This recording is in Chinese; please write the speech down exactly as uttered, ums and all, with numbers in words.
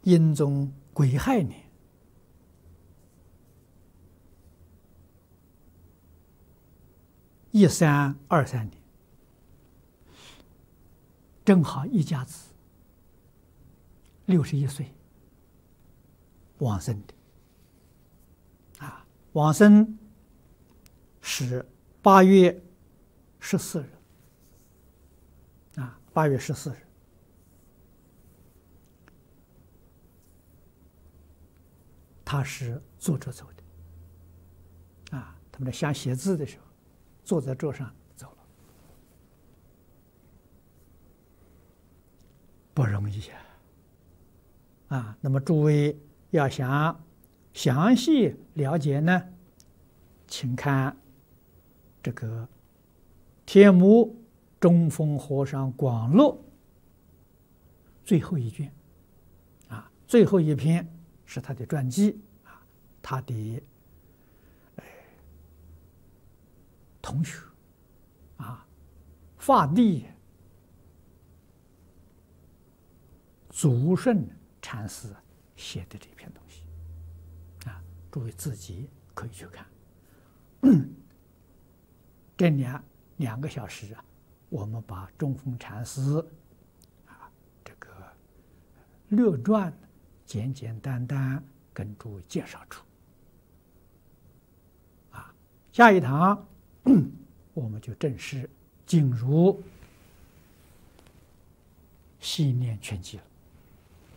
英宗癸亥年，一三二三年，正好一家子六十一岁往生的。啊，往生是八月十四日。啊，八月十四日。他是坐着走的。啊，他们在想写字的时候，坐在桌上走了，不容易啊！啊，那么诸位要想详细了解呢，请看这个天目中峰和尚广录最后一卷。啊，最后一篇是他的传记啊，他的呃同学啊，法弟祖顺禅师写的这篇东西啊，诸位自己可以去看。这两两个小时啊，我们把中峰禅师啊这个略传简简单单跟诸位介绍出。啊，下一堂我们就正式进入细念全集了。